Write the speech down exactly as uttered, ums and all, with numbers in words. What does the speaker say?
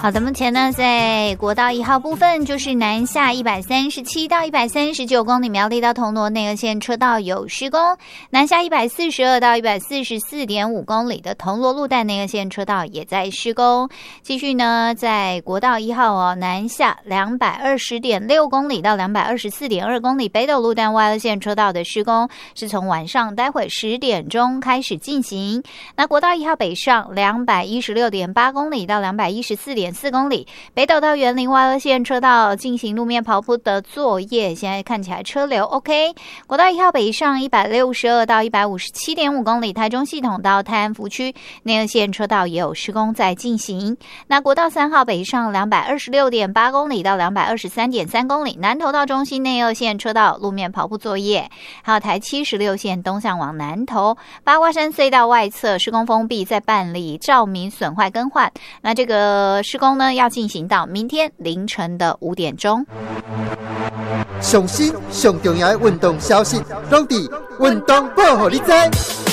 好的，目前呢，在国道一号部分，就是南下一百三十七到一百三十九公里苗栗到铜锣内二线车道有施工，南下一百四十二到一百四十四点五公里的铜锣路段内二线车道也在施工。继续呢，在国道一号哦，南下两百二十点六公里到两百二十四点二公里北斗路段外二线车道的施工是从晚上待会十点钟开始进行。那国道一号北上两百一十六点八公里到两百一十四点四公里，北斗到园林外二线车道进行路面刨铺的作业，现在看起来车流 OK。国道一号北上一百六十二到一百五十七点五公里，台中系统到泰安福区内二线车道也有施工在进行。那国道三号北上两百二十六点八公里到两百二十三点三公里，南投到中心内二线车道路面刨铺作业。还有台七十六线东向往南投八卦山隧道外侧施工封闭，在办理照明损坏更换。那这个施工呢，要进行到明天凌晨的五点钟。 上新上重要的运动消息，拢伫运动报，互你知。